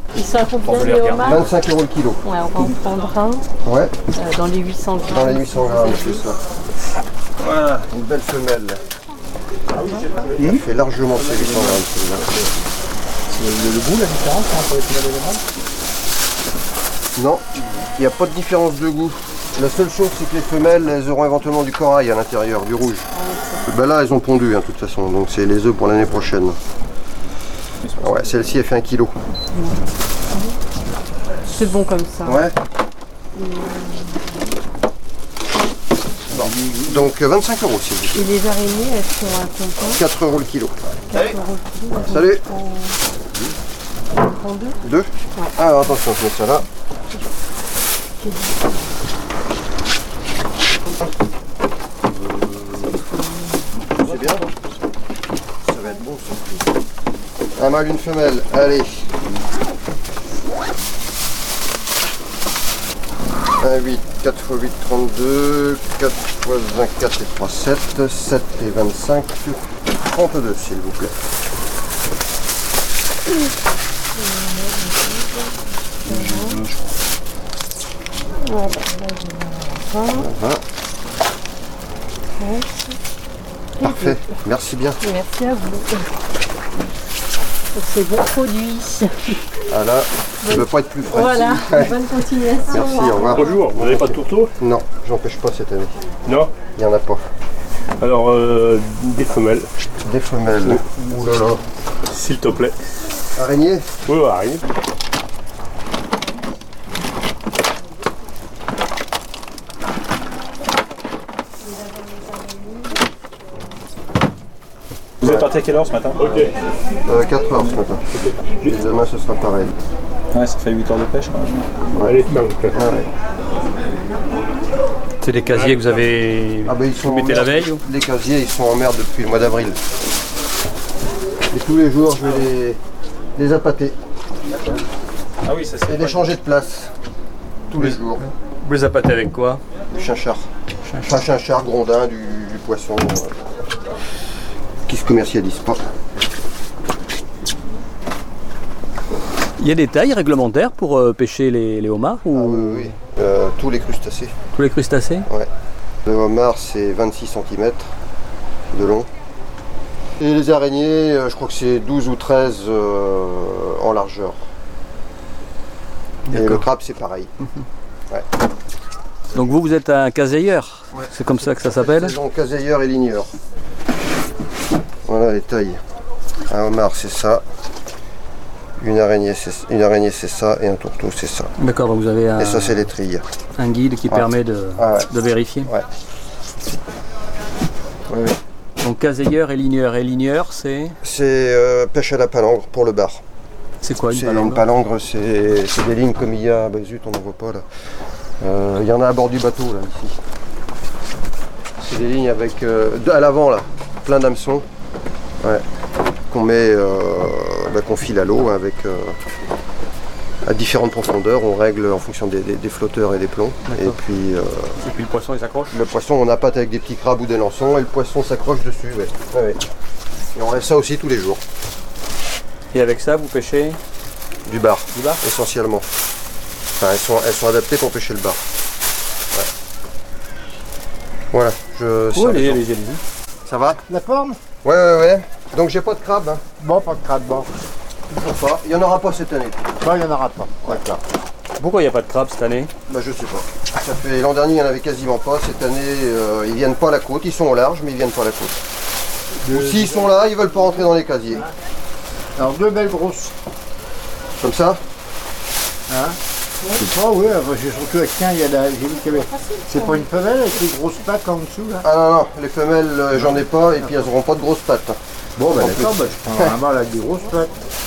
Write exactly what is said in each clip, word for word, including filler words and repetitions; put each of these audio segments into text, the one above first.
Ils sont à combien les homards? vingt-cinq euros le kilo. Ouais, on va en prendre un. Ouais. Euh, dans les huit cents grammes. Dans les huit cents grammes, c'est ça. Voilà, une belle femelle. Mmh. Ça fait largement ces huit cents grammes celui-là. Le, le goût, la différence entre les femelles et les mâles? Non, il n'y a pas de différence de goût. La seule chose, c'est que les femelles, elles auront éventuellement du corail à l'intérieur, du rouge. Ben là, elles ont pondu, hein, de toute façon, donc c'est les œufs pour l'année prochaine. Ouais, celle-ci, elle fait un kilo. C'est bon comme ça. Ouais. Bon. Donc vingt-cinq euros, s'il vous plaît. Et les araignées, elles sont à combien? quatre euros le kilo. quatre euros le kilo. Salut. On prend deux? Deux? Ouais. Ah, alors attention, je mets ça là. C'est bien. Ça va être bon ça. Un mâle, une femelle. Allez. un huit, quatre fois huit, trente-deux. quatre fois vingt-quatre et trois, sept. sept et vingt-cinq, trente-deux s'il vous plaît. vingt. Parfait, merci bien. Merci à vous. C'est bon produit. Ah là, ça ne veut pas être plus frais. Voilà, bonne continuation. Merci, au revoir. Bonjour, vous n'avez pas de tourteau? Non, j'en pêche pas cette année. Non? Il n'y en a pas. Alors, euh, des femelles. Des femelles. Ouh là là. S'il te plaît. Araignée? Oui, oui, araignée. Vous êtes parti à quelle heure ce matin? Ok. Euh, quatre heures ce matin. Et demain ce sera pareil. Ouais, ça fait huit heures de pêche quand même. Ouais. Allez, donc. Ah ouais. C'est des casiers que vous avez Ah bah ils sont vous mettez en la mer. veille ou... Les casiers ils sont en mer depuis le mois d'avril. Et tous les jours je vais les, les appâter. Ah oui, ça c'est. Et les changer de place. Tous les jours. Vous les appâtez avec quoi? Du chinchard. Enfin, chinchard, grondin, du, du poisson. Euh, qui se commercialise pas. Il y a des tailles réglementaires pour euh, pêcher les, les homards ou... Ah oui, oui. Euh, tous les crustacés. Tous les crustacés? Ouais. Le homard c'est vingt-six centimètres de long. Et les araignées, euh, je crois que c'est douze ou treize euh, en largeur. Et le crabe c'est pareil. Mm-hmm. Ouais. Donc vous, vous êtes un caseilleur, ouais. C'est comme ça que ça s'appelle? Donc caseilleur et ligneur. Voilà les tailles. Un homard c'est ça. Une araignée c'est une araignée c'est ça et un tourteau c'est ça. D'accord, donc vous avez un, et ça c'est les trilles. Un guide qui ouais. permet de, ah ouais. de vérifier. Ouais. Oui, oui. Donc caseilleur et ligneur. Et ligneur c'est? C'est euh, pêche à la palangre pour le bar. C'est quoi une palangre? Une palangre c'est des lignes comme il y a, bah zut on n'en voit pas là. Euh, il y en a à bord du bateau là ici. C'est des lignes avec euh, à l'avant là, plein d'hameçons. Ouais. Qu'on met, euh, bah, qu'on file à l'eau avec euh, à différentes profondeurs, on règle en fonction des, des, des flotteurs et des plombs. Et puis, euh, et puis le poisson il s'accroche? Le poisson on appâte avec des petits crabes ou des lançons et le poisson s'accroche dessus. Ouais. Ouais, ouais. Et on laisse ça aussi tous les jours. Et avec ça vous pêchez? Du bar, du bar essentiellement. Enfin elles sont, elles sont adaptées pour pêcher le bar. Ouais. Voilà, je... Oui, allez, allez, allez. Ça va? La forme? Ouais, ouais, ouais. Donc j'ai pas de crabe. Hein. Bon, pas de crabe, bon. Pas. Il n'y en aura pas cette année. Bon, il n'y en aura pas. D'accord. Pourquoi il n'y a pas de crabe cette année? Bah je sais pas. Ça fait l'an dernier il n'y en avait quasiment pas. Cette année euh, ils viennent pas à la côte. Ils sont au large mais ils viennent pas à la côte. De... Ou s'ils sont là, ils veulent pas rentrer dans les casiers. Alors deux belles grosses. Comme ça? Hein? Je sais pas, oui, j'ai surtout avec tiens, il y a la. J'ai vu qu'il y avait. C'est pas une femelle avec les grosses pattes en dessous là? Ah non, non, les femelles euh, j'en ai pas et puis elles auront pas de grosses pattes. Bon ben d'accord, ben, je prends un mâle avec des grosses pattes.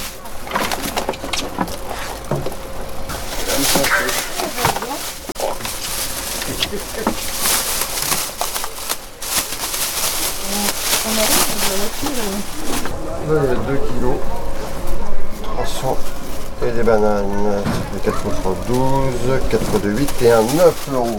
Là il y a deux kilos. trois cents. Et des bananes, quatre fois trois, douze, quatre fois deux, huit et un neuf euros.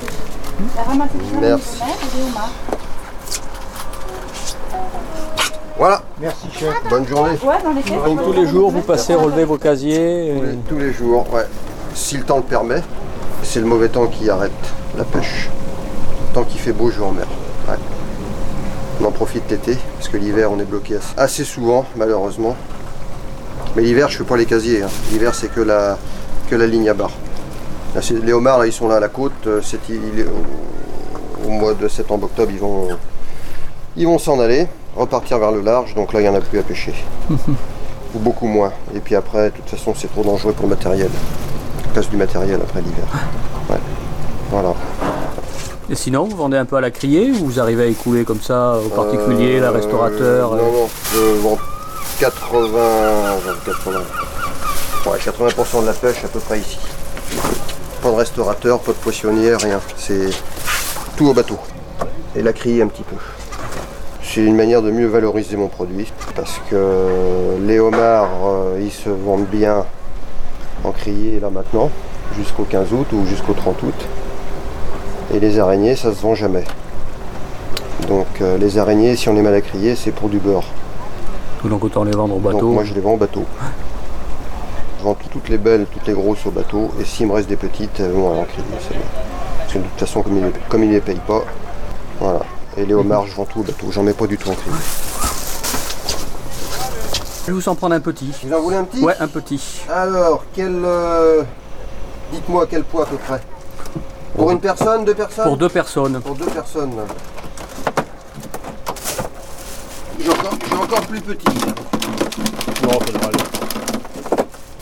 Merci. Voilà, Merci chef. bonne journée. Ouais, dans les caisses. Donc tous les jours, vous passez relever vos casiers. Tous et- les, tous les jours, ouais. Si le temps le permet, c'est le mauvais temps qui arrête la pêche. Tant qu'il fait beau, je vais en mer. Ouais. On en profite l'été, parce que l'hiver, on est bloqué assez, assez souvent, malheureusement. Mais l'hiver, je fais pas les casiers. Hein. L'hiver, c'est que la, que la ligne à barre. Là, c'est- les homards, là, ils sont là à la côte. Euh, c'est- il est- au, au mois de septembre-octobre, ils vont, ils vont s'en aller, repartir vers le large. Donc là, il n'y en a plus à pêcher. Ou beaucoup moins. Et puis après, de toute façon, c'est trop dangereux pour le matériel. On casse du matériel après l'hiver. Ouais. Voilà. Et sinon, vous vendez un peu à la criée ou vous arrivez à écouler comme ça aux particuliers, Euh, la restaurateur Non, non, je vends quatre-vingts, quatre-vingts, ouais, quatre-vingts pour cent de la pêche à peu près ici. Pas de restaurateur, pas de poissonnière, rien. C'est tout au bateau. Et la criée un petit peu. C'est une manière de mieux valoriser mon produit. Parce que les homards, euh, ils se vendent bien en criée là maintenant, jusqu'au quinze août ou jusqu'au trente août. Et les araignées, ça se vend jamais. Donc euh, les araignées, si on les met à la criée, c'est pour du beurre. Donc autant les vendre au bateau. Donc moi je les vends au bateau. Je vends tout- toutes les belles, toutes les grosses au bateau. Et s'il me reste des petites, elles vont à la criée. c'est bon. Parce que de toute façon, comme ils, les- comme ils les payent pas, voilà. Et les homards, je vends tout au bateau. J'en mets pas du tout en criée. Je vais vous en prendre un petit. Vous en voulez un petit? Ouais, un petit. Alors, quel... euh, dites-moi quel poids à peu près. Pour une personne, deux personnes? Pour deux personnes. Pour deux personnes. J'ai encore, j'ai encore plus petit. Non, ça devrait aller.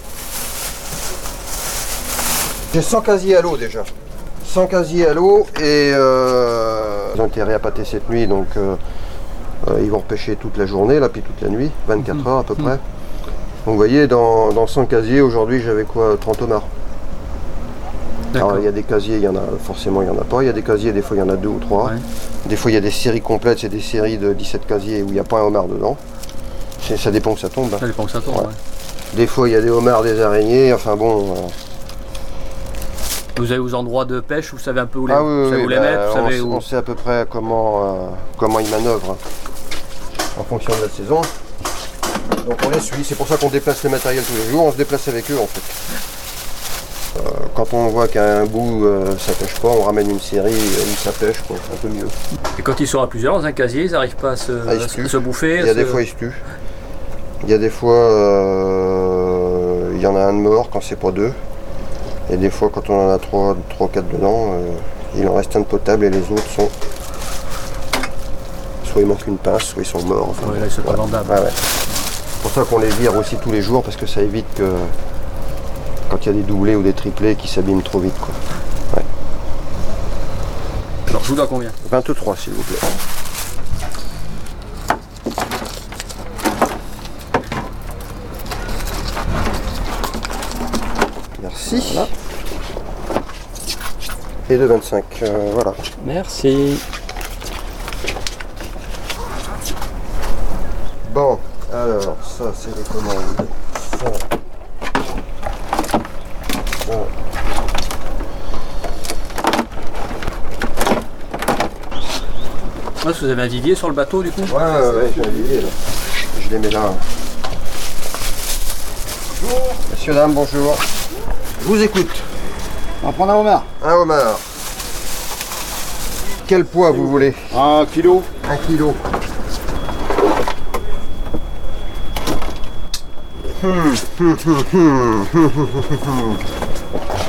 J'ai cent casiers à l'eau déjà. cent casiers à l'eau et euh, ils ont été réappâtés cette nuit, donc euh, euh, ils vont repêcher toute la journée, là, puis toute la nuit, vingt-quatre heures à peu près. Donc vous voyez, dans, dans cent casiers, aujourd'hui j'avais quoi, trente homards. D'accord. Alors il y a des casiers, il y en a forcément, il n'y en a pas. Il y a des casiers, des fois il y en a deux ou trois. Ouais. Des fois il y a des séries complètes, c'est des séries de dix-sept casiers où il n'y a pas un homard dedans. C'est- Ça dépend que ça tombe. hein. Ça dépend que ça tombe. Ouais. ouais. Des fois il y a des homards, des araignées, enfin bon. euh, Vous avez vos endroits de pêche, vous savez un peu où les, Ah oui, vous oui, savez oui, où les bah, mettre, vous on, savez sait- où. on sait à peu près comment, euh, comment ils manœuvrent hein, en fonction de la saison. Donc on les suit, c'est pour ça qu'on déplace le matériel tous les jours, on se déplace avec eux en fait. Euh, quand on voit qu'à un bout euh, ça pêche pas, on ramène une série euh, où ça pêche, quoi, un peu mieux. Et quand ils sont à plusieurs dans un casier, ils n'arrivent pas à se, Ah, ils se à se- tuent. se bouffer. Il y a à des se- fois ils se tuent. Il y a des fois euh, il y en a un de mort quand c'est pas deux. Et des fois quand on en a trois, trois quatre dedans, euh, il en reste un de potable et les autres sont. Soit il manque une pince, soit ils sont morts. Enfin, Ouais, là, ils sont pas voilà. vendables. Ouais, ouais. C'est pour ça qu'on les vire aussi tous les jours parce que ça évite que quand il y a des doublés ou des triplés qui s'abîment trop vite. Quoi. Alors je vous dois combien? vingt-trois s'il vous plaît. Merci. Voilà. Et de vingt-cinq, euh, voilà. Merci. Bon, alors, ça c'est les commandes. Ça. Bon. Est-ce que vous avez un vivier sur le bateau du coup? Ouais, ouais, ouais, j'ai un vivier, là. Je les mets là. Bonjour. Messieurs, dames, bonjour. Je vous écoute. On va prendre un homard. Un homard. Quel poids vous voulez? Un kilo. Un kilo. Hmm, hmm, hmm, hmm, hmm, hmm, hmm, hmm.